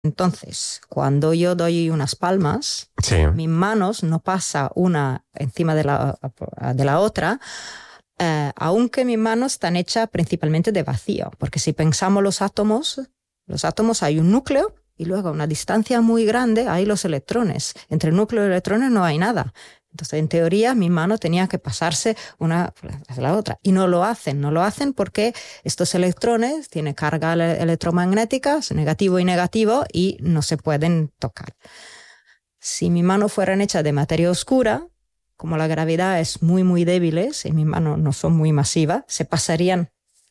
Entonces, cuando yo doy unas palmas, Sí. mis manos no pasan una encima de la otra, aunque mis manos están hechas principalmente de vacío, porque si pensamos los átomos hay un núcleo y luego a una distancia muy grande hay los electrones. Entre el núcleo y los electrones no hay nada. Entonces, en teoría, mis manos tenían que pasarse una a la otra. Y no lo hacen porque estos electrones tienen carga electromagnética, negativo y negativo, y no se pueden tocar. Si mis manos fueran hechas de materia oscura, como la gravedad es muy, muy débil y mis manos no son muy masivas, se pasarían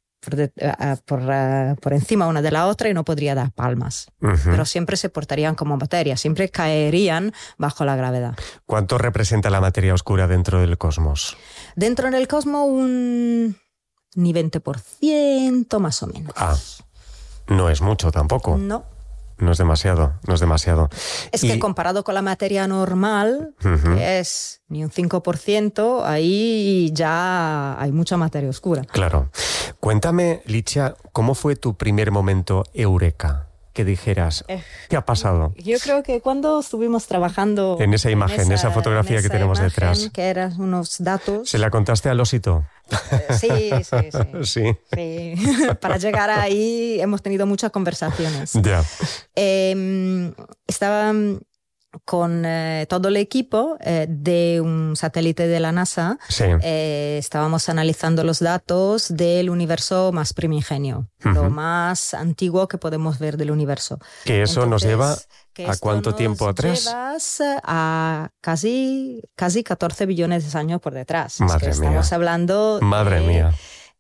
por encima una de la otra y no podría dar palmas. Pero siempre se portarían como materia, siempre caerían bajo la gravedad. ¿Cuánto representa la materia oscura dentro del cosmos? Dentro del cosmos ni 20% más o menos. No es mucho tampoco. No es demasiado. Es que comparado con la materia normal, que es ni un 5%, ahí ya hay mucha materia oscura. Claro. Cuéntame, Licia, ¿cómo fue tu primer momento eureka? Que dijeras, ¿qué ha pasado? Yo creo que cuando estuvimos trabajando... En esa imagen, esa fotografía que tenemos detrás. Que eran unos datos... ¿Se la contaste al osito? Sí. Sí. Para llegar ahí hemos tenido muchas conversaciones. Ya. Estaba con todo el equipo de un satélite de la NASA. Sí. Estábamos analizando los datos del universo más primigenio, lo más antiguo que podemos ver del universo. Que eso nos lleva ¿a cuánto tiempo atrás? Llevas a casi 14 billones de años por detrás. Madre mía. Estamos hablando Madre mía.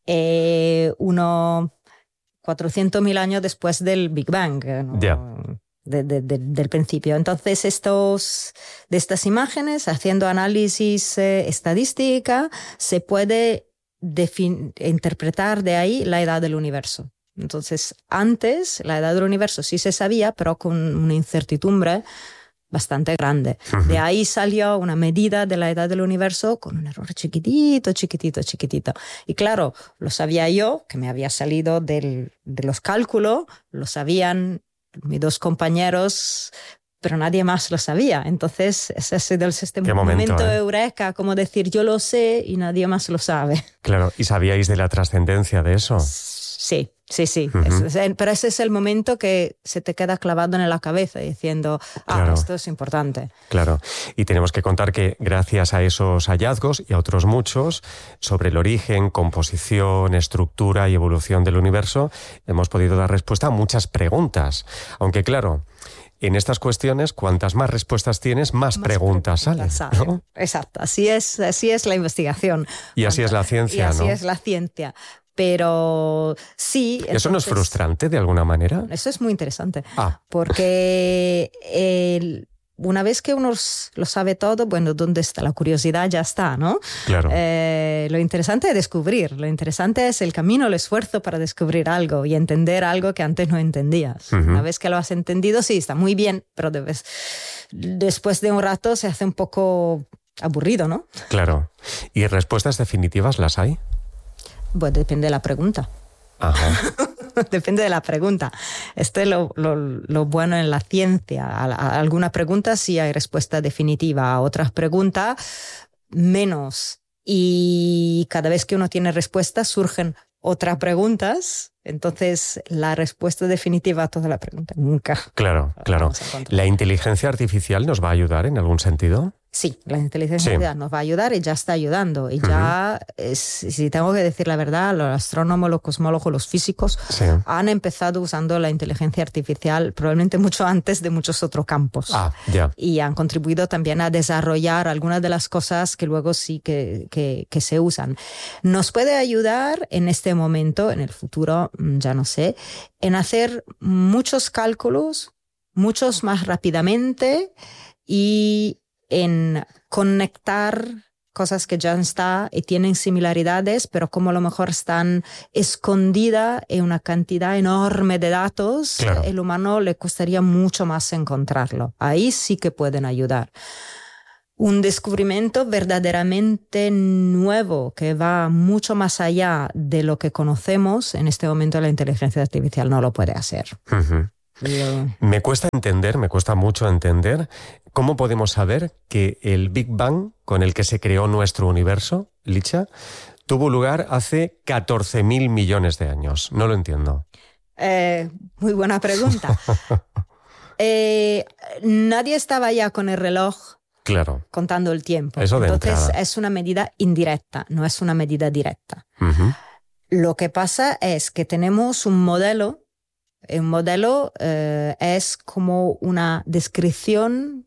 Unos 400.000 años después del Big Bang, ¿no? Ya. Del principio. Entonces, de estas imágenes, haciendo análisis estadística, se puede interpretar de ahí la edad del universo. Entonces, antes, la edad del universo sí se sabía, pero con una incertidumbre bastante grande. De ahí salió una medida de la edad del universo con un error chiquitito. Y claro, lo sabía yo, que me había salido de los cálculos, lo sabían mis dos compañeros, pero nadie más lo sabía. Entonces, ese ha sido este momento eureka, como decir, yo lo sé y nadie más lo sabe. Claro, ¿y sabíais de la trascendencia de eso? Sí. Pero ese es el momento que se te queda clavado en la cabeza diciendo, claro, esto es importante. Claro, y tenemos que contar que gracias a esos hallazgos y a otros muchos sobre el origen, composición, estructura y evolución del universo, hemos podido dar respuesta a muchas preguntas. Aunque claro, en estas cuestiones, cuantas más respuestas tienes, más preguntas salen, ¿no? Exacto, así es la investigación. Y así es la ciencia, ¿no? Y así es la ciencia. Pero sí... Entonces, ¿eso no es frustrante de alguna manera? Eso es muy interesante. Porque una vez que uno lo sabe todo, bueno, ¿dónde está la curiosidad? Ya está, ¿no? Claro. Lo interesante es descubrir. Lo interesante es el camino, el esfuerzo para descubrir algo y entender algo que antes no entendías. Una vez que lo has entendido, sí, está muy bien, pero después de un rato se hace un poco aburrido, ¿no? Claro. ¿Y respuestas definitivas las hay? Pues depende de la pregunta. Ajá. Depende de la pregunta. Esto es lo bueno en la ciencia. A algunas preguntas sí hay respuesta definitiva, a otras preguntas menos. Y cada vez que uno tiene respuestas surgen otras preguntas. Entonces, la respuesta definitiva a toda la pregunta nunca. Claro. ¿La inteligencia artificial nos va a ayudar en algún sentido? Sí, la inteligencia artificial nos va a ayudar y ya está ayudando. Y ya, si tengo que decir la verdad, los astrónomos, los cosmólogos, los físicos han empezado usando la inteligencia artificial probablemente mucho antes de muchos otros campos. Y han contribuido también a desarrollar algunas de las cosas que luego sí que se usan. Nos puede ayudar en este momento, en el futuro, ya no sé, en hacer muchos cálculos, muchos más rápidamente y en conectar cosas que ya están y tienen similaridades, pero como a lo mejor están escondidas en una cantidad enorme de datos, el humano le costaría mucho más encontrarlo. Ahí sí que pueden ayudar. Un descubrimiento verdaderamente nuevo que va mucho más allá de lo que conocemos, en este momento la inteligencia artificial no lo puede hacer. Me cuesta mucho entender cómo podemos saber que el Big Bang con el que se creó nuestro universo, Licha, tuvo lugar hace 14.000 millones de años. No lo entiendo. Muy buena pregunta. Nadie estaba ya con el reloj contando el tiempo. Eso de Entonces entrada. es una medida indirecta, no es una medida directa. Uh-huh. Lo que pasa es que tenemos un modelo. Un modelo es como una descripción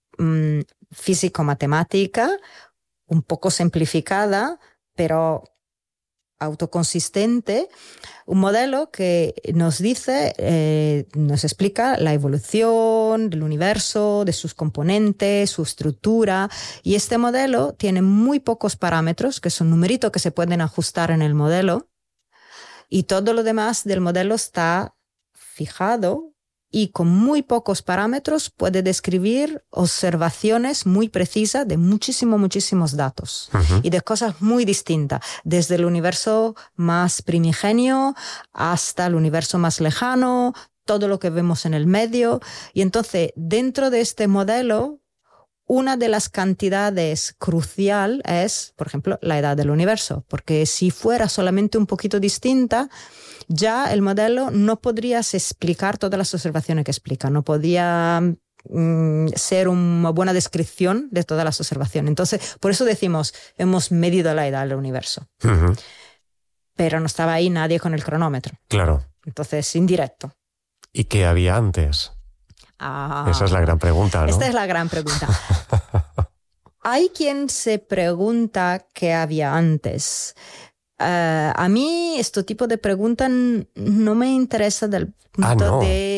físico-matemática, un poco simplificada, pero autoconsistente, un modelo que nos dice, nos explica la evolución del universo, de sus componentes, su estructura, y este modelo tiene muy pocos parámetros, que son numeritos que se pueden ajustar en el modelo, y todo lo demás del modelo está fijado y con muy pocos parámetros puede describir observaciones muy precisas de muchísimos datos y de cosas muy distintas, desde el universo más primigenio hasta el universo más lejano, todo lo que vemos en el medio. Y entonces, dentro de este modelo, una de las cantidades crucial es, por ejemplo, la edad del universo, porque si fuera solamente un poquito distinta, ya el modelo no podría explicar todas las observaciones que explica, no podía ser una buena descripción de todas las observaciones. Entonces, por eso decimos, hemos medido la edad del universo. Uh-huh. Pero no estaba ahí nadie con el cronómetro. Claro. Entonces, indirecto. ¿Y qué había antes? Esa es la gran pregunta, ¿no? Esta es la gran pregunta. Hay quien se pregunta qué había antes. A mí este tipo de preguntas no me interesa del punto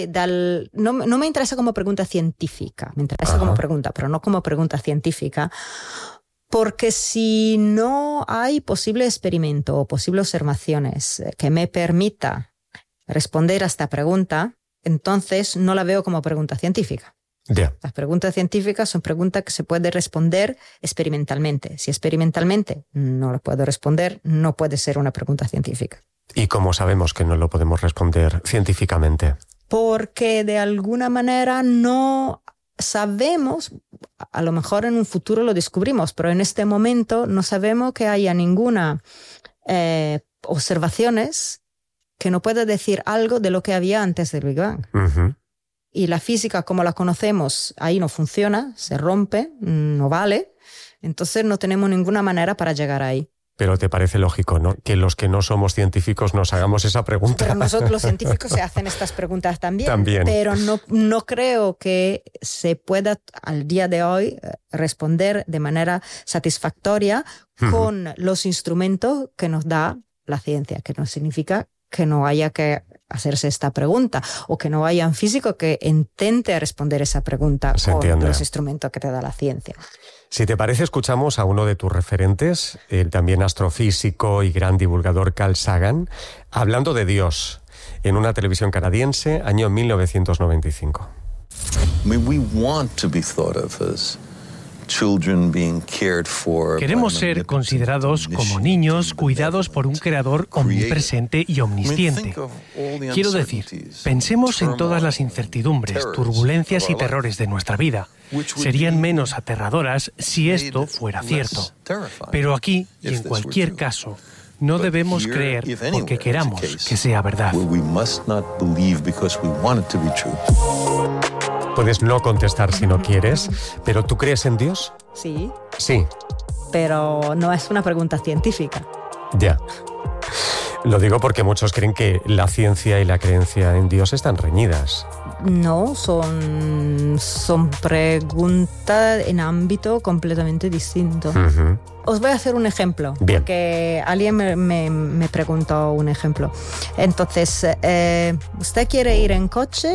no me interesa como pregunta científica, me interesa como pregunta, pero no como pregunta científica, porque si no hay posible experimento o posibles observaciones que me permita responder a esta pregunta, entonces no la veo como pregunta científica. Yeah. Las preguntas científicas son preguntas que se pueden responder experimentalmente. Si experimentalmente no lo puedo responder, no puede ser una pregunta científica. ¿Y cómo sabemos que no lo podemos responder científicamente? Porque de alguna manera no sabemos, a lo mejor en un futuro lo descubrimos, pero en este momento no sabemos que haya ninguna observaciones que no pueda decir algo de lo que había antes del Big Bang. Uh-huh. Y la física como la conocemos ahí no funciona, se rompe, no vale. Entonces no tenemos ninguna manera para llegar ahí. Pero te parece lógico, ¿no?, que los que no somos científicos nos hagamos esa pregunta. Pero nosotros los científicos se hacen estas preguntas también. Pero no creo que se pueda al día de hoy responder de manera satisfactoria con los instrumentos que nos da la ciencia, que no significa que no haya que hacerse esta pregunta o que no haya un físico que intente responder esa pregunta con los instrumentos que te da la ciencia. Si te parece, escuchamos a uno de tus referentes, el también astrofísico y gran divulgador Carl Sagan, hablando de Dios en una televisión canadiense, año 1995. We want to be thought of as Queremos ser considerados como niños cuidados por un creador omnipresente y omnisciente. Quiero decir, pensemos en todas las incertidumbres, turbulencias y terrores de nuestra vida. Serían menos aterradoras si esto fuera cierto. Pero aquí, y en cualquier caso, no debemos creer porque queramos que sea verdad. Puedes no contestar si no quieres, pero ¿tú crees en Dios? Sí. Sí. Pero no es una pregunta científica. Ya. Lo digo porque muchos creen que la ciencia y la creencia en Dios están reñidas. No, son preguntas en ámbito completamente distinto. Uh-huh. Os voy a hacer un ejemplo. Bien. Porque alguien me preguntó un ejemplo. Entonces, ¿usted quiere ir en coche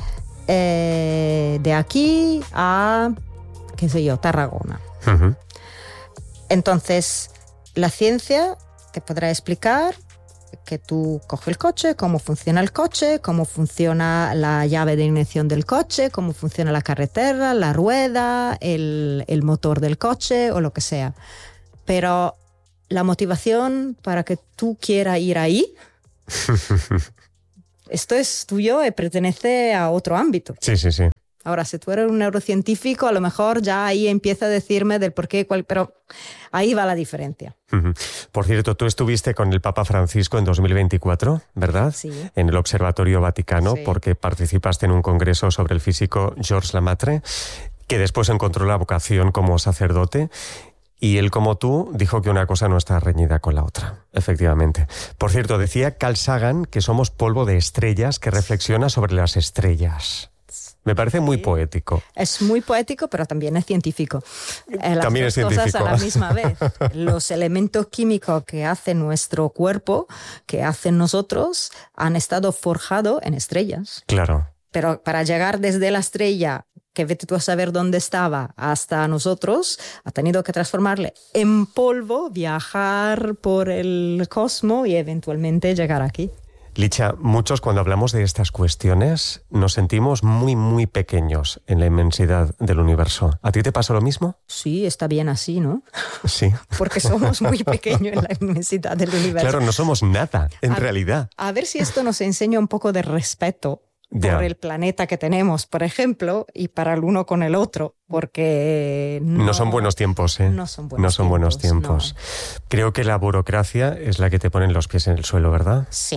de aquí a, qué sé yo, Tarragona? Uh-huh. Entonces, la ciencia te podrá explicar que tú coges el coche, cómo funciona el coche, cómo funciona la llave de ignición del coche, cómo funciona la carretera, la rueda, el motor del coche o lo que sea. Pero la motivación para que tú quieras ir ahí esto es tuyo y pertenece a otro ámbito. Sí. Ahora, si tú eres un neurocientífico, a lo mejor ya ahí empieza a decirme del por qué, pero ahí va la diferencia. Por cierto, tú estuviste con el Papa Francisco en 2024, ¿verdad? Sí. En el Observatorio Vaticano, sí. Porque participaste en un congreso sobre el físico Georges Lemaitre, que después encontró la vocación como sacerdote. Y él, como tú, dijo que una cosa no está reñida con la otra, efectivamente. Por cierto, decía Carl Sagan que somos polvo de estrellas que reflexiona sobre las estrellas. Me parece muy poético. Es muy poético, pero también es científico. También es científico. Las dos cosas a la misma vez. Los elementos químicos que hace nuestro cuerpo, que hacen nosotros, han estado forjados en estrellas. Claro. Pero para llegar desde la estrella, que vete tú a saber dónde estaba, hasta nosotros, ha tenido que transformarle en polvo, viajar por el cosmos y eventualmente llegar aquí. Licha, muchos cuando hablamos de estas cuestiones nos sentimos muy, muy pequeños en la inmensidad del universo. ¿A ti te pasa lo mismo? Sí, está bien así, ¿no? Sí. Porque somos muy pequeños en la inmensidad del universo. Claro, no somos nada, en realidad. A ver si esto nos enseña un poco de respeto por el planeta que tenemos, por ejemplo, y para el uno con el otro, porque no son buenos tiempos, ¿eh? No son buenos tiempos. No. Creo que la burocracia es la que te pone los pies en el suelo, ¿verdad? Sí.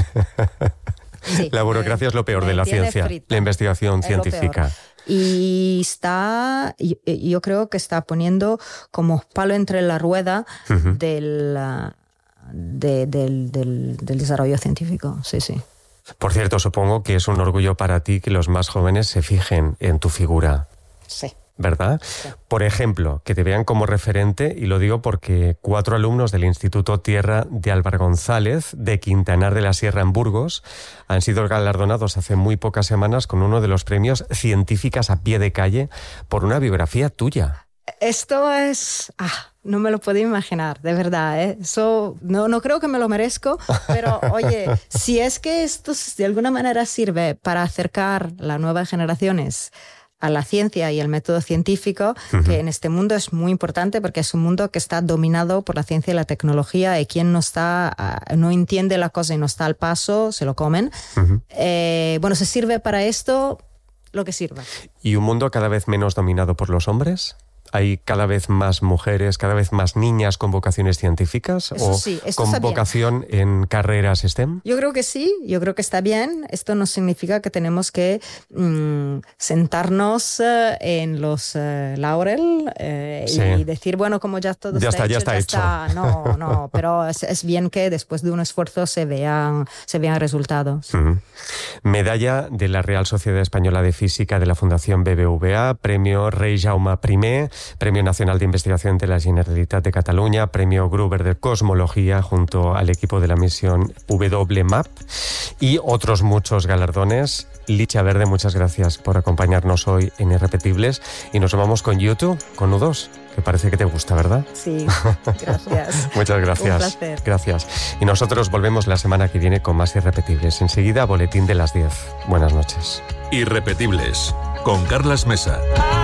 La burocracia es lo peor de la ciencia, la investigación científica. Y yo creo que está poniendo como palo entre la rueda del desarrollo científico, sí. Por cierto, supongo que es un orgullo para ti que los más jóvenes se fijen en tu figura. Sí. ¿Verdad? Sí. Por ejemplo, que te vean como referente, y lo digo porque 4 alumnos del Instituto Tierra de Álvaro González, de Quintanar de la Sierra en Burgos, han sido galardonados hace muy pocas semanas con uno de los premios Científicas a Pie de Calle por una biografía tuya. Esto es... no me lo puedo imaginar, de verdad, ¿eh? Eso no creo que me lo merezco, pero oye, si es que esto de alguna manera sirve para acercar las nuevas generaciones a la ciencia y al método científico, que en este mundo es muy importante porque es un mundo que está dominado por la ciencia y la tecnología, y quien no entiende la cosa y no está al paso, se lo comen. Bueno, ¿se sirve para esto? Lo que sirva. ¿Y un mundo cada vez menos dominado por los hombres? ¿Hay cada vez más mujeres, cada vez más niñas con vocaciones científicas? Eso sí, con vocación en carreras STEM? Yo creo que sí, yo creo que está bien. Esto no significa que tenemos que sentarnos en los laurel y decir, bueno, como ya todo está hecho. No, pero es bien que después de un esfuerzo se vean resultados. Medalla de la Real Sociedad Española de Física de la Fundación BBVA, Premio Rei Jaume I, Premio Nacional de Investigación de la Generalitat de Cataluña, Premio Gruber de Cosmología junto al equipo de la misión WMAP y otros muchos galardones. Licha Verde, muchas gracias por acompañarnos hoy en Irrepetibles, y nos vamos con YouTube, con U2, que parece que te gusta, ¿verdad? Sí, gracias. Muchas gracias. Un placer. Gracias. Y nosotros volvemos la semana que viene con más Irrepetibles. Enseguida, boletín de las 10. Buenas noches. Irrepetibles, con Carlas Mesa.